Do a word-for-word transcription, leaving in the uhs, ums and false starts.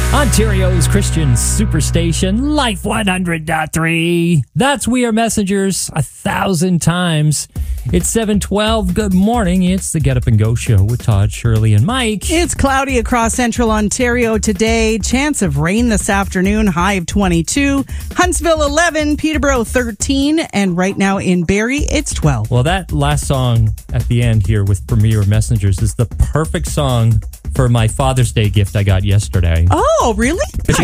Ontario's Christian Superstation, Life one hundred point three. That's We Are Messengers a thousand times. It's seven twelve. Good morning. It's the Get Up and Go Show with Todd, Shirley, and Mike. It's cloudy across central Ontario today. Chance of rain this afternoon. High of twenty-two. Huntsville eleven. Peterborough thirteen. And right now in Barrie, it's twelve. Well, that last song at the end here with Premier Messengers is the perfect song for my Father's Day gift I got yesterday. Oh, really? Nice.